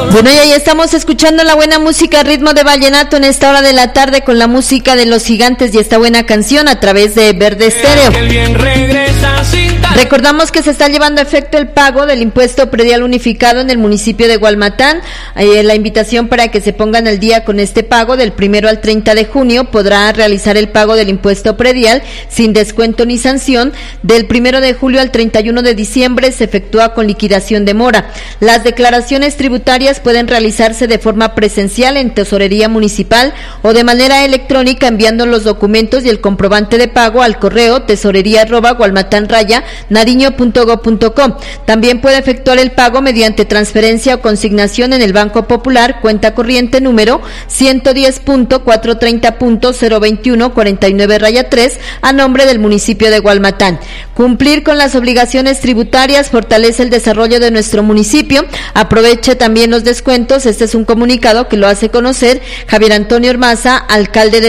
Bueno, y ahí estamos escuchando la buena música, ritmo de vallenato en esta hora de la tarde con la música de Los Gigantes y esta buena canción a través de Verde Estéreo. Recordamos que se está llevando a efecto el pago del impuesto predial unificado en el municipio de Gualmatán. La invitación para que se pongan al día con este pago del 1 al 30 de junio podrá realizar el pago del impuesto predial sin descuento ni sanción. Del 1 de julio al 31 de diciembre se efectúa con liquidación de mora. Las declaraciones tributarias pueden realizarse de forma presencial en Tesorería Municipal o de manera electrónica enviando los documentos y el comprobante de pago al correo tesorería@gualmatanraya.nariño.go.com. También puede efectuar el pago mediante transferencia o consignación en el Banco Popular, cuenta corriente número 110.430.02149-3 a nombre del municipio de Gualmatán. Cumplir con las obligaciones tributarias fortalece el desarrollo de nuestro municipio. Aproveche también los descuentos. Este es un comunicado que lo hace conocer Javier Antonio Ormaza, alcalde de